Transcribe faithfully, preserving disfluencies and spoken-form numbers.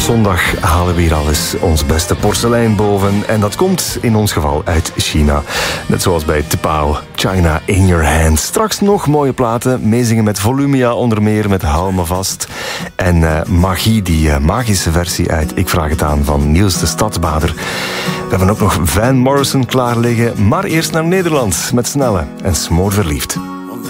zondag halen we hier alles ons beste porselein boven. En dat komt in ons geval uit China. Net zoals bij Tepao, China in your hands. Straks nog mooie platen. Meezingen met Volumia onder meer, met Hou me vast. En uh, Magie, die uh, magische versie uit Ik vraag het aan van Niels de Stadsbader. We hebben ook nog Van Morrison klaar liggen. Maar eerst naar Nederland met Snelle en Smoorverliefd.